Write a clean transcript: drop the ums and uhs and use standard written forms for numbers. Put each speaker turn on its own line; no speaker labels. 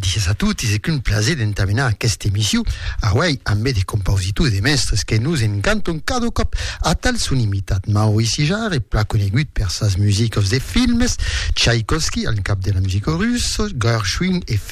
dices a tutti, c'est qu'un plaisir d'entaminar aquesta emissió, away amb de compositors i de mestres que nos encanten cada cop a tal son imitat. Maurice Jarre est pla conegut per ses musiques de films, Tchaïkovski al cap de la musique russe, Gershwin et